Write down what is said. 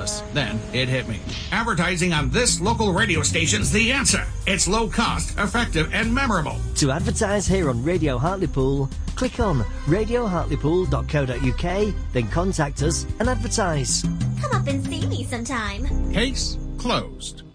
useless. Then it hit me. Advertising on this local radio station's the answer. It's low cost, effective, and memorable. To advertise here on Radio Hartlepool, click on radiohartlepool.co.uk, then contact us and advertise. Come up and see me sometime. Case closed.